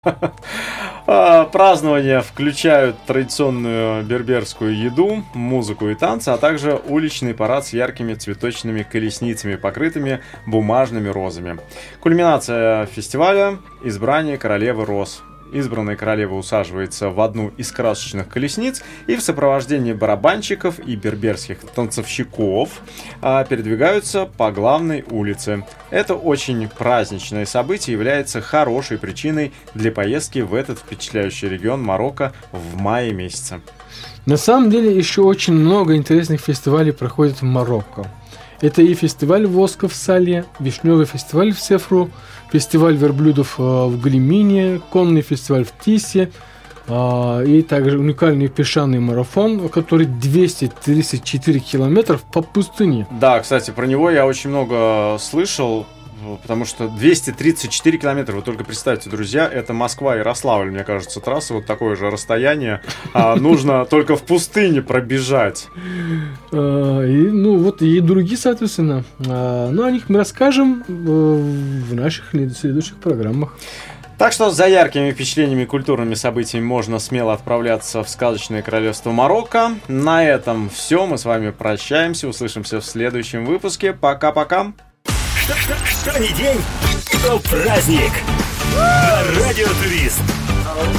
Празднования включают традиционную берберскую еду, музыку и танцы, а также уличный парад с яркими цветочными колесницами, покрытыми бумажными розами. Кульминация фестиваля – избрание королевы роз. Избранная королева усаживается в одну из красочных колесниц и в сопровождении барабанщиков и берберских танцовщиков передвигаются по главной улице. Это очень праздничное событие является хорошей причиной для поездки в этот впечатляющий регион Марокко в мае месяце. На самом деле еще очень много интересных фестивалей проходит в Марокко. Это и фестиваль воска в Сале, вишневый фестиваль в Сефру, фестиваль верблюдов в Глимине, конный фестиваль в Тисе и также уникальный песчаный марафон, который 234 километров по пустыне. Да, кстати, про него я очень много слышал, потому что 234 километра, вы только представьте, друзья, это Москва-Ярославль, мне кажется, трасса, вот такое же расстояние, нужно только в пустыне пробежать. И другие, соответственно, о них мы расскажем в наших следующих программах. Так что за яркими впечатлениями и культурными событиями можно смело отправляться в сказочное королевство Марокко. На этом все, мы с вами прощаемся, услышимся в следующем выпуске. Пока-пока! Что ни день, то праздник. На Радио Турист.